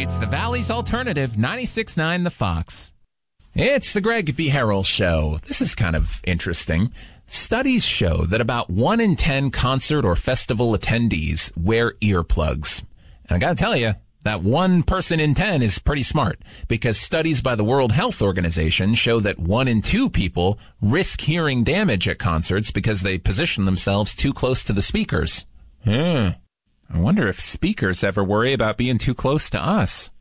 It's the Valley's Alternative, 96.9 The Fox. It's the Greg B. Harrell Show. This is kind of interesting. Studies show that about 1 in 10 concert or festival attendees wear earplugs. And I gotta tell you, that 1 person in 10 is pretty smart, because studies by the World Health Organization show that 1 in 2 people risk hearing damage at concerts because they position themselves too close to the speakers. I wonder if speakers ever worry about being too close to us.